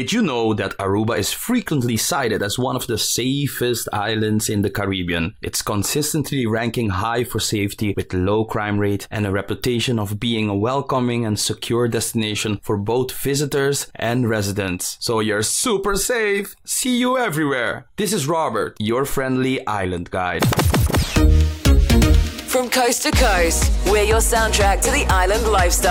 Did you know that Aruba is frequently cited as one of the safest islands in the Caribbean? It's consistently ranking high for safety with low crime rate and a reputation of being a welcoming and secure destination for both visitors and residents. So you're super safe. See you everywhere. This is Robert, your friendly island guide. From coast to coast, we're your soundtrack to the island lifestyle.